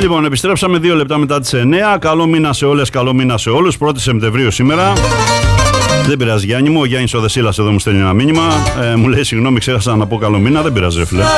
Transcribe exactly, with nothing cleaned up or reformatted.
Λοιπόν, επιστρέψαμε δύο λεπτά μετά τις εννιά. Καλό μήνα σε όλες, καλό μήνα σε όλους. πρώτη Σεπτεμβρίου σήμερα. Δεν πειράζει, Γιάννη μου. Ο Γιάννης ο Δεσίλας εδώ μου στέλνει ένα μήνυμα. Ε, μου λέει: συγγνώμη, ξέχασα να πω καλό μήνα. Δεν πειράζει, ρε φίλε.